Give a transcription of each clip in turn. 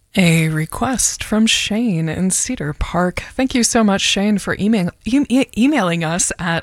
A request from Shane in Cedar Park. Thank you so much, Shane, for emailing us at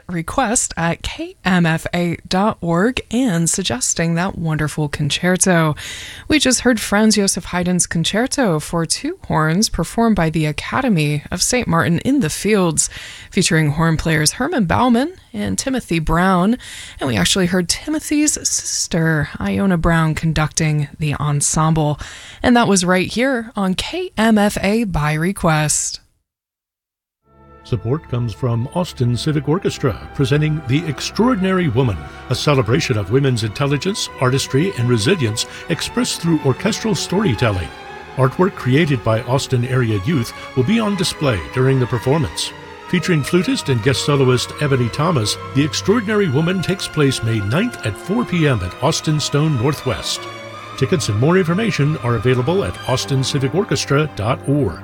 request@kmfa.org and suggesting that wonderful concerto. We just heard Franz Josef Haydn's concerto for two horns performed by the Academy of St. Martin in the Fields, featuring horn players Herman Baumann and Timothy Brown. And we actually heard Timothy's sister, Iona Brown, conducting the ensemble. And that was right here on KMFA by request. Support comes from Austin Civic Orchestra, presenting The Extraordinary Woman, a celebration of women's intelligence, artistry, and resilience expressed through orchestral storytelling. Artwork created by Austin area youth will be on display during the performance. Featuring flutist and guest soloist Ebony Thomas, The Extraordinary Woman takes place May 9th at 4 p.m. at Austin Stone Northwest. Tickets and more information are available at austincivicorchestra.org.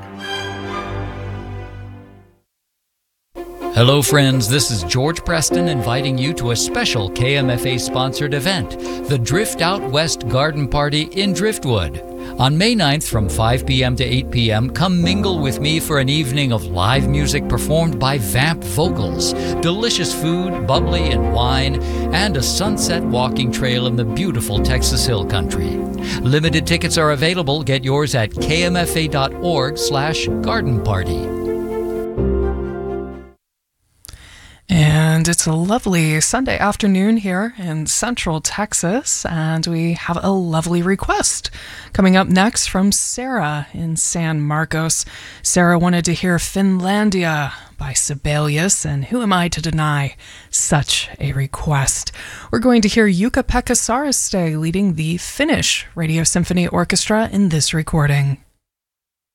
Hello friends, this is George Preston inviting you to a special KMFA-sponsored event, the Drift Out West Garden Party in Driftwood. On May 9th from 5 p.m. to 8 p.m., come mingle with me for an evening of live music performed by Vamp Vocals, delicious food, bubbly and wine, and a sunset walking trail in the beautiful Texas Hill Country. Limited tickets are available. Get yours at kmfa.org/gardenparty. And it's a lovely Sunday afternoon here in Central Texas, and we have a lovely request coming up next from Sarah in San Marcos. Sarah wanted to hear Finlandia by Sibelius, and who am I to deny such a request? We're going to hear Jukka-Pekka Saaristo leading the Finnish Radio Symphony Orchestra in this recording.